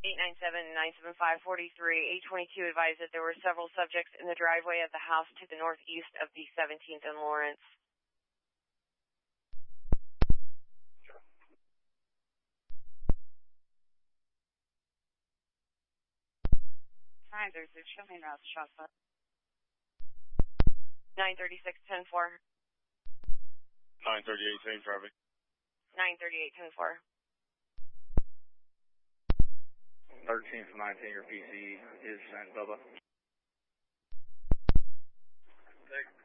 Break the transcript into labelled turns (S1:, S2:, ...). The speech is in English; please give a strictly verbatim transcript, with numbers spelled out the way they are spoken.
S1: eight nine seven, nine seven five, four three, eight twenty-two advised that there were several subjects in the driveway of the house to the northeast of the seventeenth and Lawrence.
S2: nine thirty-six, show me route, Shasta.
S1: nine thirty-six, ten four.
S3: nine thirty-eight, same traffic.
S1: nine thirty-eight, ten four.
S4: thirteen from nineteen, your P C is sent, Bubba.
S3: Thanks.